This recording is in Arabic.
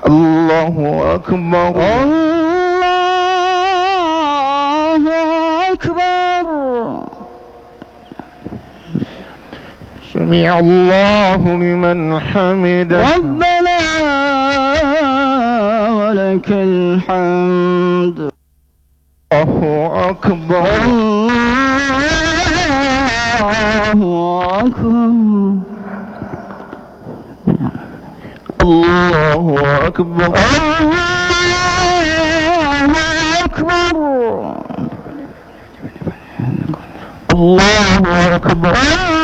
الله أكبر الله أكبر. سمع الله لمن حمده ربنا ولك الحمد. الله أكبر الله أكبر. الله أكبر الله أكبر. الله أكبر